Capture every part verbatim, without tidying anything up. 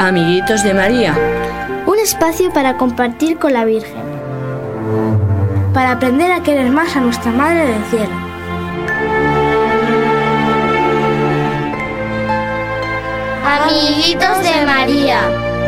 Amiguitos de María. Un espacio para compartir con la Virgen, para aprender a querer más a nuestra Madre del Cielo. Amiguitos de María.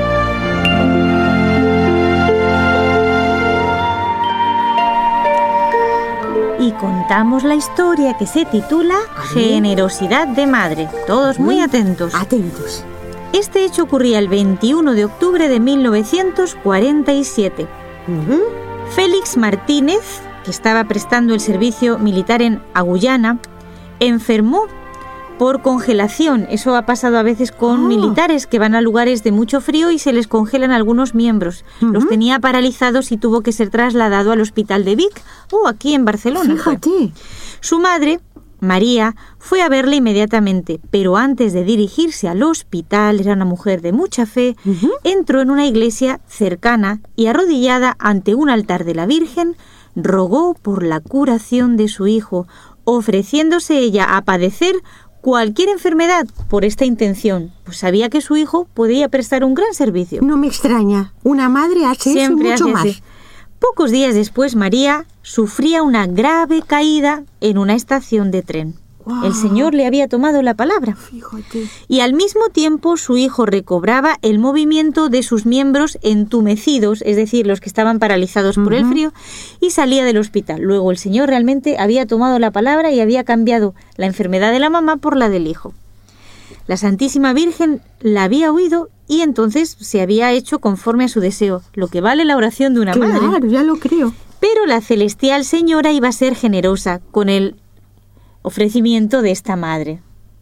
Y contamos la historia que se titula Generosidad de Madre. Todos muy atentos. Atentos. Este hecho ocurría el veintiuno de octubre de mil novecientos cuarenta y siete. Uh-huh. Félix Martínez, que estaba prestando el servicio militar en Agullana, enfermó por congelación. Eso ha pasado a veces con oh. militares que van a lugares de mucho frío y se les congelan algunos miembros. Uh-huh. Los tenía paralizados y tuvo que ser trasladado al hospital de Vic o aquí en Barcelona. Fíjate. Su madre, María, fue a verle inmediatamente, pero antes de dirigirse al hospital, era una mujer de mucha fe, uh-huh. entró en una iglesia cercana y arrodillada ante un altar de la Virgen, rogó por la curación de su hijo, ofreciéndose ella a padecer cualquier enfermedad por esta intención, pues sabía que su hijo podía prestar un gran servicio. No me extraña, una madre hace Siempre eso y mucho hace más. Así. Pocos días después, María sufría una grave caída en una estación de tren. Wow. El Señor le había tomado la palabra. Fíjate. Y al mismo tiempo su hijo recobraba el movimiento de sus miembros entumecidos, es decir, los que estaban paralizados uh-huh. por el frío, y salía del hospital. Luego el Señor realmente había tomado la palabra y había cambiado la enfermedad de la mamá por la del hijo. La Santísima Virgen la había oído y entonces se había hecho conforme a su deseo, lo que vale la oración de una claro, madre. Claro, ya lo creo. Pero la celestial señora iba a ser generosa con el ofrecimiento de esta madre.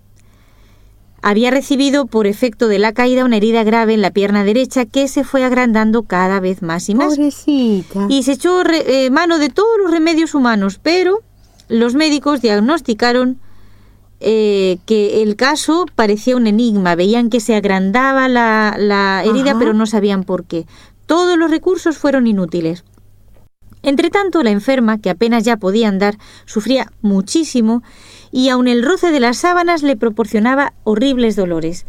Había recibido por efecto de la caída una herida grave en la pierna derecha que se fue agrandando cada vez más y más. Pobrecita. Y se echó re, eh, mano de todos los remedios humanos, pero los médicos diagnosticaron eh, que el caso parecía un enigma. Veían que se agrandaba la, la herida, Ajá. pero no sabían por qué. Todos los recursos fueron inútiles. Entretanto, la enferma, que apenas ya podía andar, sufría muchísimo y aun el roce de las sábanas le proporcionaba horribles dolores.